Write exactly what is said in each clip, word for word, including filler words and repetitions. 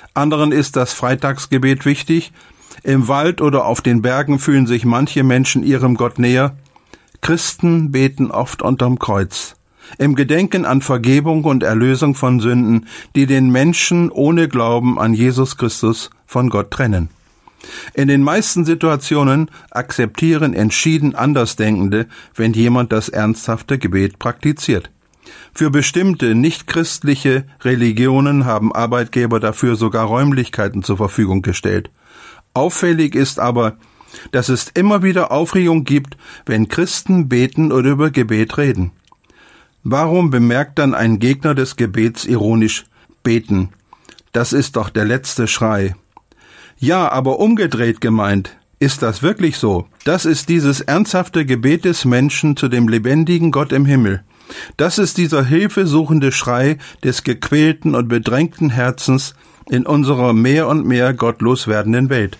Anderen ist das Freitagsgebet wichtig. Im Wald oder auf den Bergen fühlen sich manche Menschen ihrem Gott näher. Christen beten oft unterm Kreuz, im Gedenken an Vergebung und Erlösung von Sünden, die den Menschen ohne Glauben an Jesus Christus von Gott trennen. In den meisten Situationen akzeptieren entschieden Andersdenkende, wenn jemand das ernsthafte Gebet praktiziert. Für bestimmte nichtchristliche Religionen haben Arbeitgeber dafür sogar Räumlichkeiten zur Verfügung gestellt. Auffällig ist aber, dass es immer wieder Aufregung gibt, wenn Christen beten oder über Gebet reden. Warum bemerkt dann ein Gegner des Gebets ironisch: Beten, das ist doch der letzte Schrei? Ja, aber umgedreht gemeint, ist das wirklich so? Das ist dieses ernsthafte Gebet des Menschen zu dem lebendigen Gott im Himmel. Das ist dieser hilfesuchende Schrei des gequälten und bedrängten Herzens in unserer mehr und mehr gottlos werdenden Welt.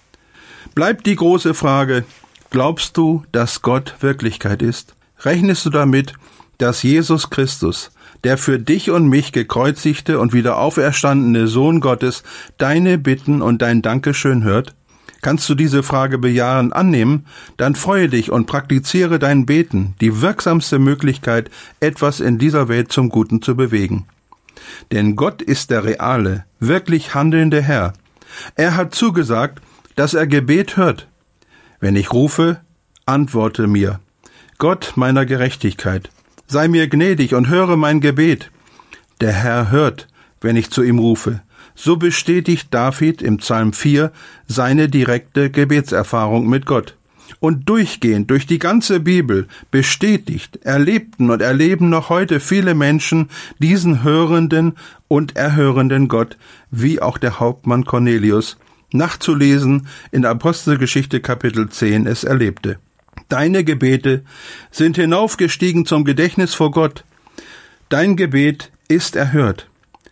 Bleibt die große Frage: Glaubst du, dass Gott Wirklichkeit ist? Rechnest du damit, dass Jesus Christus, der für dich und mich gekreuzigte und wieder auferstandene Sohn Gottes, deine Bitten und dein Dankeschön hört? Kannst du diese Frage bejahend annehmen, dann freue dich und praktiziere dein Beten, die wirksamste Möglichkeit, etwas in dieser Welt zum Guten zu bewegen. Denn Gott ist der reale, wirklich handelnde Herr. Er hat zugesagt, dass er Gebet hört. Wenn ich rufe, antworte mir. Gott meiner Gerechtigkeit, sei mir gnädig und höre mein Gebet. Der Herr hört, wenn ich zu ihm rufe. So bestätigt David im Psalm vier seine direkte Gebetserfahrung mit Gott. Und durchgehend durch die ganze Bibel bestätigt, erlebten und erleben noch heute viele Menschen diesen hörenden und erhörenden Gott, wie auch der Hauptmann Cornelius, nachzulesen in Apostelgeschichte Kapitel zehn es erlebte. Deine Gebete sind hinaufgestiegen zum Gedächtnis vor Gott. Dein Gebet ist erhört.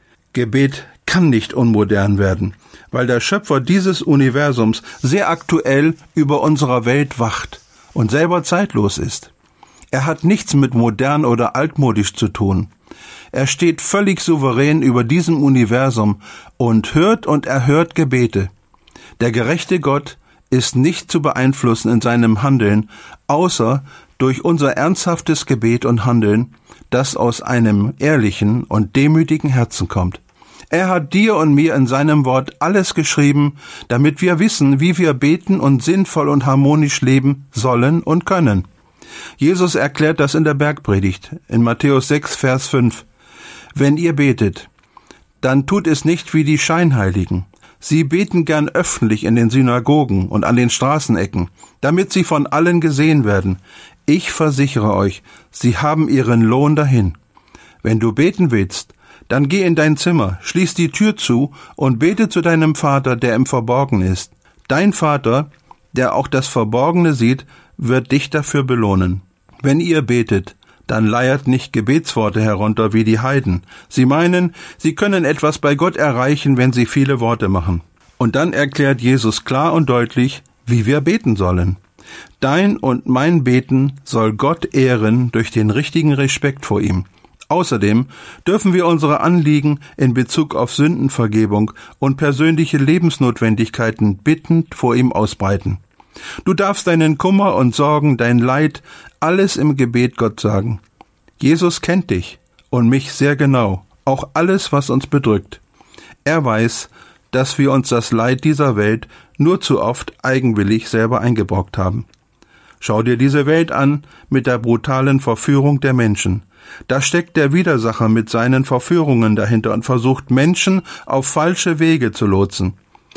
Gebet kann nicht unmodern werden, weil der Schöpfer dieses Universums sehr aktuell über unserer Welt wacht und selber zeitlos ist. Er hat nichts mit modern oder altmodisch zu tun. Er steht völlig souverän über diesem Universum und hört und erhört Gebete. Der gerechte Gott ist nicht zu beeinflussen in seinem Handeln, außer durch unser ernsthaftes Gebet und Handeln, das aus einem ehrlichen und demütigen Herzen kommt. Er hat dir und mir in seinem Wort alles geschrieben, damit wir wissen, wie wir beten und sinnvoll und harmonisch leben sollen und können. Jesus erklärt das in der Bergpredigt, in Matthäus sechs, Vers fünf. Wenn ihr betet, dann tut es nicht wie die Scheinheiligen. Sie beten gern öffentlich in den Synagogen und an den Straßenecken, damit sie von allen gesehen werden. Ich versichere euch, sie haben ihren Lohn dahin. Wenn du beten willst, dann geh in dein Zimmer, schließ die Tür zu und bete zu deinem Vater, der im Verborgenen ist. Dein Vater, der auch das Verborgene sieht, wird dich dafür belohnen. Wenn ihr betet, dann leiert nicht Gebetsworte herunter wie die Heiden. Sie meinen, sie können etwas bei Gott erreichen, wenn sie viele Worte machen. Und dann erklärt Jesus klar und deutlich, wie wir beten sollen. Dein und mein Beten soll Gott ehren durch den richtigen Respekt vor ihm. Außerdem dürfen wir unsere Anliegen in Bezug auf Sündenvergebung und persönliche Lebensnotwendigkeiten bittend vor ihm ausbreiten. Du darfst deinen Kummer und Sorgen, dein Leid, alles im Gebet Gott sagen. Jesus kennt dich und mich sehr genau, auch alles, was uns bedrückt. Er weiß, dass wir uns das Leid dieser Welt nur zu oft eigenwillig selber eingebrockt haben. Schau dir diese Welt an mit der brutalen Verführung der Menschen. Da steckt der Widersacher mit seinen Verführungen dahinter und versucht, Menschen auf falsche Wege zu lotsen.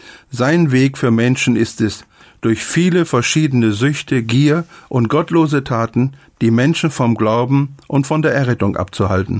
Sein Weg für Menschen ist es, durch viele verschiedene Süchte, Gier und gottlose Taten die Menschen vom Glauben und von der Errettung abzuhalten.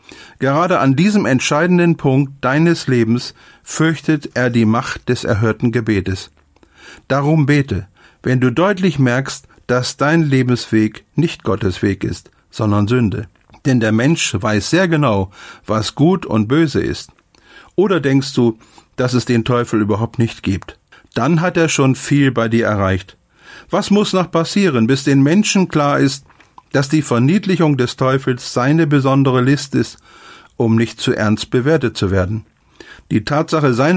Gerade an diesem entscheidenden Punkt deines Lebens fürchtet er die Macht des erhörten Gebetes. Darum bete, wenn du deutlich merkst, dass dein Lebensweg nicht Gottes Weg ist, sondern Sünde. Denn der Mensch weiß sehr genau, was gut und böse ist. Oder denkst du, dass es den Teufel überhaupt nicht gibt? Dann hat er schon viel bei dir erreicht. Was muss noch passieren, bis den Menschen klar ist, dass die Verniedlichung des Teufels seine besondere List ist, um nicht zu ernst bewertet zu werden? Die Tatsache seiner